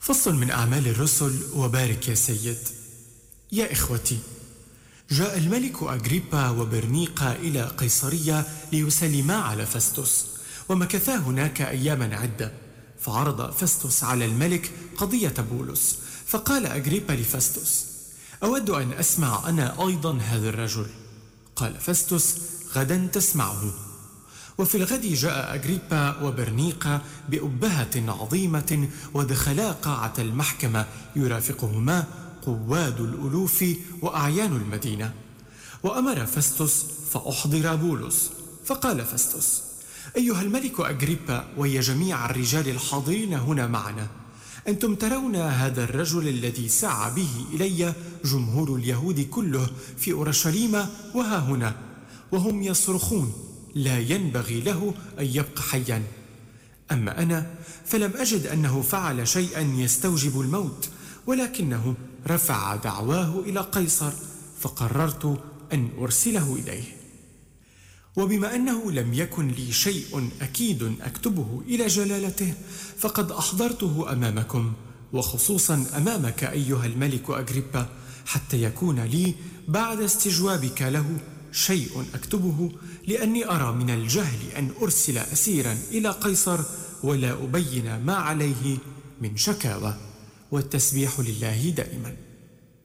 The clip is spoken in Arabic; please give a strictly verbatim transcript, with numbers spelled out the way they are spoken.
فصل من أعمال الرسل وبارك يا سيد. يا إخوتي، جاء الملك أغريبا وبرنيقا إلى قيصرية ليسلما على فستس، ومكثا هناك أياما عدة. فعرض فستس على الملك قضية بولس، فقال أغريبا لفستس: أود أن أسمع أنا أيضا هذا الرجل. قال فستس: غدا تسمعه. وفي الغد جاء أغريبا وبرنيقا بأبهة عظيمة، ودخلا قاعة المحكمة يرافقهما قواد الألوف وأعيان المدينة. وأمر فستس فأحضر بولس، فقال فستس: أيها الملك أغريبا ويا جميع الرجال الحاضرين هنا معنا، أنتم ترون هذا الرجل الذي سعى به إلي جمهور اليهود كله في أورشليم وها هنا، وهم يصرخون: لا ينبغي له أن يبقى حيا. أما أنا فلم أجد أنه فعل شيئا يستوجب الموت، ولكنه رفع دعواه إلى قيصر، فقررت أن أرسله إليه. وبما أنه لم يكن لي شيء أكيد أكتبه إلى جلالته، فقد أحضرته أمامكم، وخصوصا أمامك أيها الملك أغريبا، حتى يكون لي بعد استجوابك له شيء أكتبه، لأني أرى من الجهل أن أرسل أسيرا إلى قيصر ولا أبين ما عليه من شكاوى. والتسبيح لله دائما.